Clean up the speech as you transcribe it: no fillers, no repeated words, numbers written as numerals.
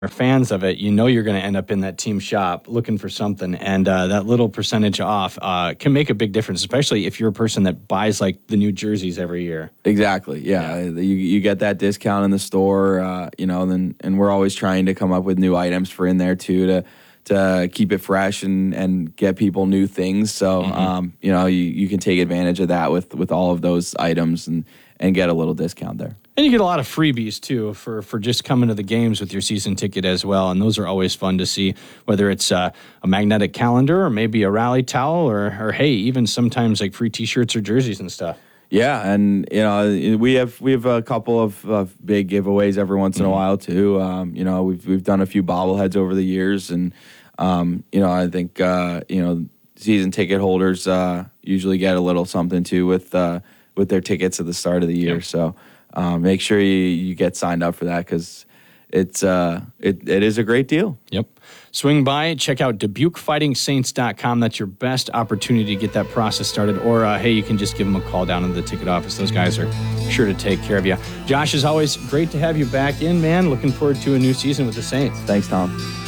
are fans of it, you know you're going to end up in that team shop looking for something, and that little percentage off can make a big difference, especially if you're a person that buys like the new jerseys every year. Exactly. Yeah. You get that discount in the store, and we're always trying to come up with new items for in there too to keep it fresh and get people new things. So, you can take advantage of that with all of those items and get a little discount there. And you get a lot of freebies, too, for just coming to the games with your season ticket as well. And those are always fun to see, whether it's a magnetic calendar or maybe a rally towel or hey, even sometimes like free T-shirts or jerseys and stuff. Yeah, and we have a couple of big giveaways every once in a while too. We've done a few bobbleheads over the years, and I think season ticket holders usually get a little something too with their tickets at the start of the year. Yep. So make sure you get signed up for that because it is a great deal. Yep. Swing by, check out DubuqueFightingSaints.com. That's your best opportunity to get that process started. Or, hey, you can just give them a call down in the ticket office. Those guys are sure to take care of you. Josh, as always, great to have you back in, man. Looking forward to a new season with the Saints. Thanks, Tom.